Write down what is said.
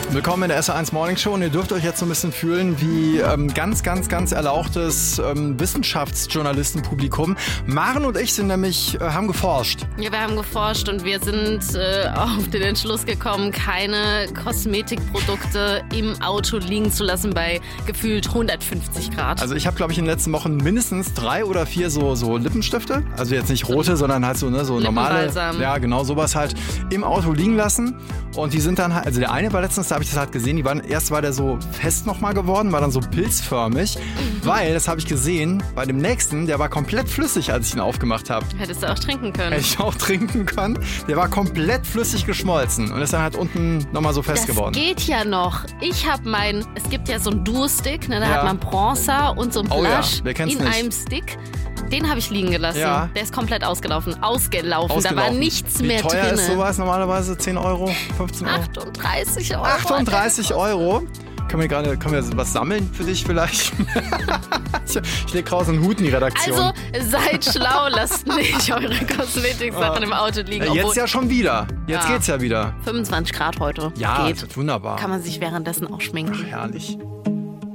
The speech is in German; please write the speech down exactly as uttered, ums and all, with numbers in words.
Willkommen in der S R eins Morning Show und ihr dürft euch jetzt so ein bisschen fühlen wie ähm, ganz, ganz, ganz erlauchtes ähm, Wissenschaftsjournalistenpublikum. Maren und ich sind nämlich, äh, haben geforscht. Ja, wir haben geforscht und wir sind äh, auf den Entschluss gekommen, keine Kosmetikprodukte im Auto liegen zu lassen bei gefühlt hundertfünfzig Grad. Also ich habe, glaube ich, in den letzten Wochen mindestens drei oder vier so, so Lippenstifte. Also jetzt nicht rote, so, sondern halt so, ne, so normale. Ja, genau, sowas halt im Auto liegen lassen. Und die sind dann halt, also der eine war letztens, da habe ich das halt gesehen, die waren, erst war der so fest nochmal geworden, war dann so pilzförmig, weil, das habe ich gesehen, bei dem nächsten, der war komplett flüssig, als ich ihn aufgemacht habe. Hättest du auch trinken können. Hätte ich auch trinken können. Der war komplett flüssig geschmolzen und ist dann halt unten nochmal so fest das geworden. Das geht ja noch. Ich habe mein, es gibt ja so einen Duo-Stick, ne, da ja. hat man Bronzer und so ein oh Blush ja, wer kennt's in nicht? einem Stick. Den habe ich liegen gelassen. Ja. Der ist komplett ausgelaufen. Ausgelaufen. Ausgelaufen. Da war nichts Wie mehr drin. Wie teuer ist sowas normalerweise? zehn Euro? fünfzehn Euro? achtunddreißig Euro. achtunddreißig Euro? Können wir gerade, können wir was sammeln für dich vielleicht? ich ich lege raus einen Hut in die Redaktion. Also seid schlau, lasst nicht eure Kosmetiksachen im Auto liegen. Ja, jetzt ja schon wieder. Jetzt ja. geht's ja wieder. fünfundzwanzig Grad heute. Ja, geht. wunderbar. Kann man sich währenddessen auch schminken. Ach, herrlich.